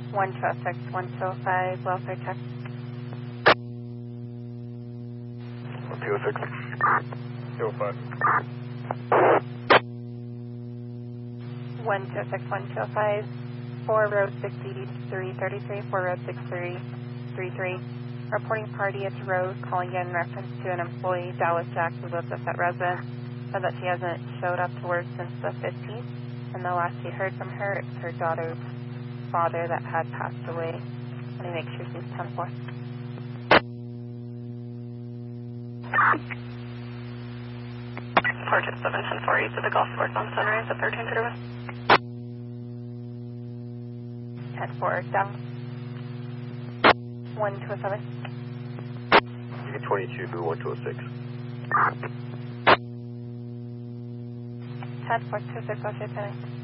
1206, 1205, welfare check. 206. 205. 1206, 1205, 4 road 6333, 4 road 6333. Reporting party at the road, calling in reference to an employee, Dallas Jack, who lives at that residence, said that she hasn't showed up to work since the 15th, and the last she heard from her is her daughter's father that had passed away. Let me make sure she's 10-4. Portrait 710-4 east of the golf course on Sunrise at 13 to the west. 10-4, down. 1207. You get 22, 1206. 10-4, 26, I'll say 10.